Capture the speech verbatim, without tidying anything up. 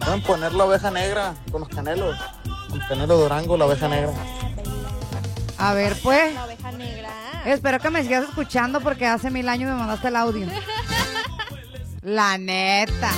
Pueden poner la oveja negra con los canelos. Con Canelo Durango, la oveja negra. A ver, pues. La oveja negra. Espero que me sigas escuchando porque hace mil años me mandaste el audio. La neta.